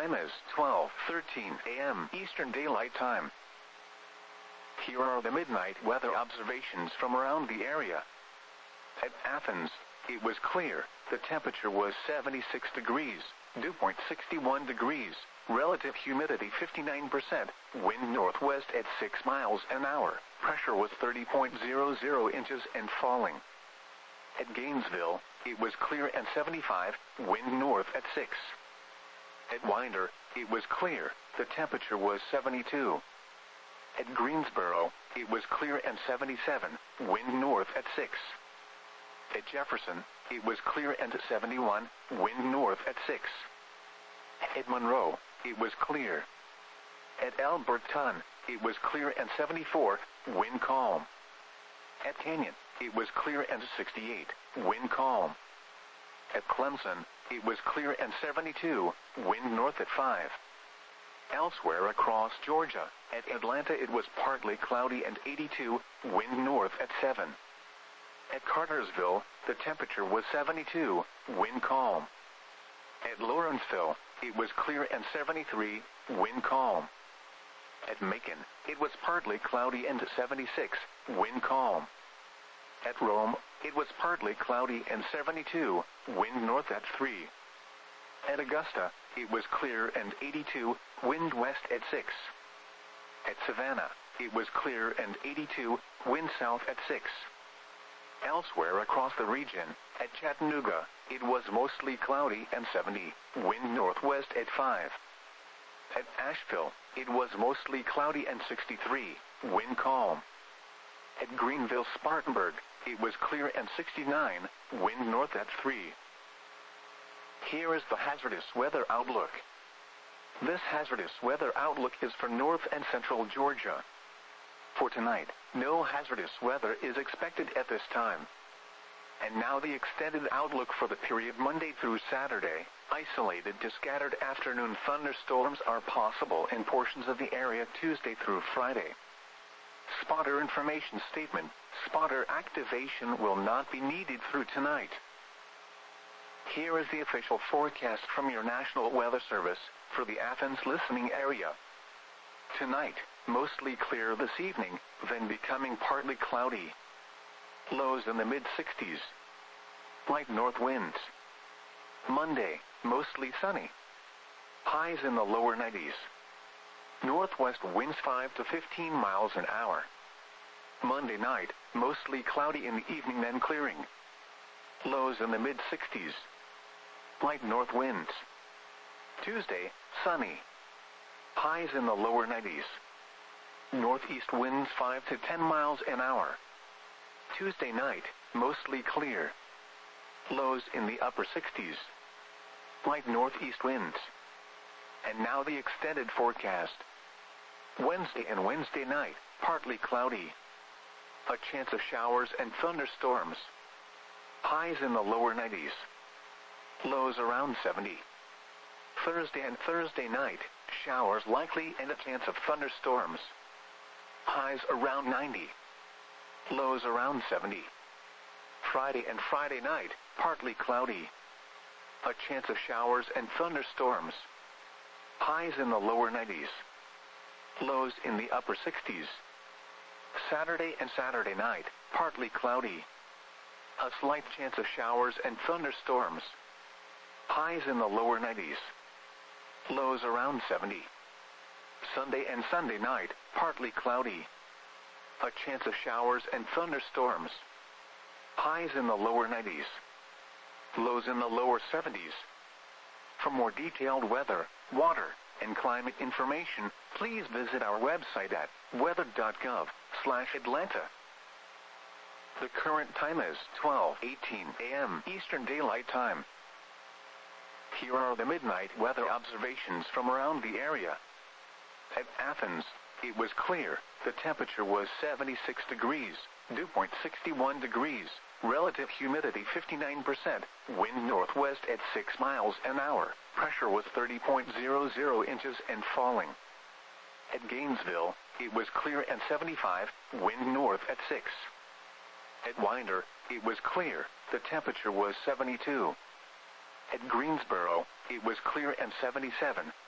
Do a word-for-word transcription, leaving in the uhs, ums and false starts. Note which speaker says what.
Speaker 1: time is twelve thirteen a m Eastern Daylight Time. Here are the midnight weather observations from around the area. At Athens, it was clear. The temperature was seventy-six degrees, dew point sixty-one degrees, relative humidity fifty-nine percent, wind northwest at six miles an hour, pressure was thirty point zero zero inches and falling. At Gainesville, it was clear and seventy-five, wind north at six. At Winder, it was clear, the temperature was seventy-two. At Greensboro, it was clear and seventy-seven, wind north at six. At Jefferson, it was clear and seventy-one, wind north at six. At Monroe, it was clear. At Alberton, it was clear and seventy-four, wind calm. At Canyon, it was clear and sixty-eight, wind calm. At Clemson, it was clear and seventy-two, wind north at five. Elsewhere across Georgia, at Atlanta it was partly cloudy and eighty-two, wind north at seven. At Cartersville, the temperature was seventy-two, wind calm. At Lawrenceville, it was clear and seventy-three, wind calm. At Macon, it was partly cloudy and seventy-six, wind calm. At Rome, it was partly cloudy and seventy-two, wind north at three. At Augusta, it was clear and eighty-two, wind west at six. At Savannah, it was clear and eighty-two, wind south at six. Elsewhere across the region, at Chattanooga, it was mostly cloudy and seventy, wind northwest at five. At Asheville, it was mostly cloudy and sixty-three, wind calm. At Greenville-Spartanburg, it was clear and sixty-nine, wind north at three. Here is the hazardous weather outlook. This hazardous weather outlook is for north and central Georgia. For tonight, no hazardous weather is expected at this time. And now the extended outlook for the period Monday through Saturday. Isolated to scattered afternoon thunderstorms are possible in portions of the area Tuesday through Friday. Spotter information statement: spotter activation will not be needed through tonight. Here is the official forecast from your National Weather Service for the Athens listening area. Tonight, mostly clear this evening, then becoming partly cloudy. Lows in the mid sixties. Light north winds. Monday, mostly sunny. Highs in the lower nineties. Northwest winds five to fifteen miles an hour. Monday night, mostly cloudy in the evening then clearing. Lows in the mid sixties. Light north winds. Tuesday, sunny. Highs in the lower nineties. Northeast winds five to ten miles an hour. Tuesday night, mostly clear. Lows in the upper sixties. Light northeast winds. And now the extended forecast. Wednesday and Wednesday night, partly cloudy. A chance of showers and thunderstorms. Highs in the lower nineties. Lows around seventy. Thursday and Thursday night, showers likely and a chance of thunderstorms. Highs around ninety. Lows around seventy. Friday and Friday night, partly cloudy. A chance of showers and thunderstorms. Highs in the lower nineties. Lows in the upper sixties. Saturday and Saturday night, partly cloudy. A slight chance of showers and thunderstorms. Highs in the lower nineties. Lows around seventy. Sunday and Sunday night, partly cloudy. A chance of showers and thunderstorms. Highs in the lower nineties. Lows in the lower seventies. For more detailed weather, water, and climate information, please visit our website at weather dot gov slash Atlanta. The current time is twelve eighteen a m Eastern Daylight Time. Here are the midnight weather observations from around the area. At Athens, it was clear. The temperature was seventy-six degrees, dew point sixty-one degrees, relative humidity fifty-nine percent, wind northwest at six miles an hour, pressure was thirty point zero zero inches and falling. At Gainesville, it was clear and seventy-five, wind north at six. At Winder, it was clear. The temperature was seventy-two. At Greensboro, it was clear and seventy-seven,